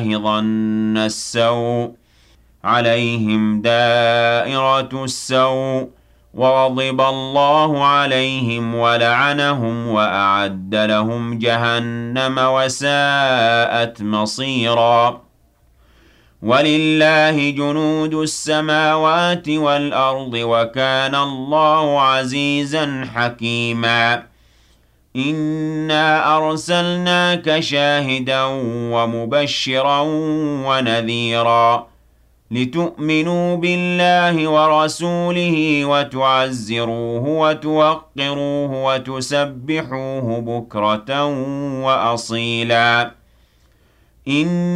ظن السوء عليهم دائرة السوء وغضب الله عليهم ولعنهم وأعد لهم جهنم وساءت مصيرا ولله جنود السماوات والأرض وكان الله عزيزا حكيما إنا أرسلناك شاهدا ومبشرا ونذيرا لتؤمنوا بالله ورسوله وتعزروه وتوقروه وتسبحوه بكرة وأصيلا